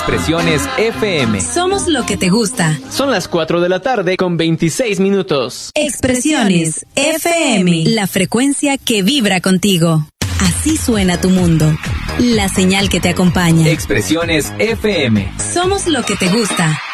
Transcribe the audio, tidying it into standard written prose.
Expresiones FM. Somos lo que te gusta. Son las 4 de la tarde con 26 minutos. Expresiones FM. La frecuencia que vibra contigo. Así suena tu mundo. La señal que te acompaña. Expresiones FM. Somos lo que te gusta.